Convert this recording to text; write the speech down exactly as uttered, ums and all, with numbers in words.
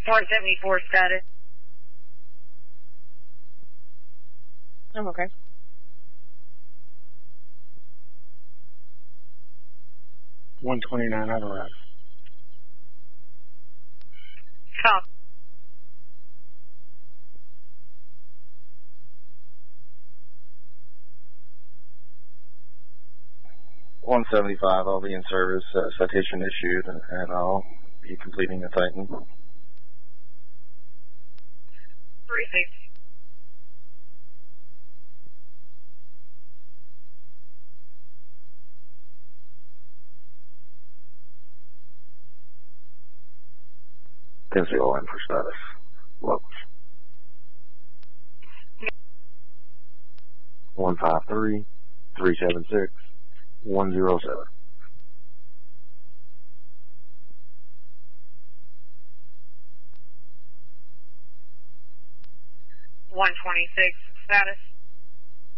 one seventy-four status. I'm okay. one twenty-nine, I've arrived. Cop. one seventy-five, I'll be in service, uh, citation issued, and I'll be completing the Titan. three six. Pencil in for status. Locals. one five three, three seven six, one zero seven. one twenty-six status.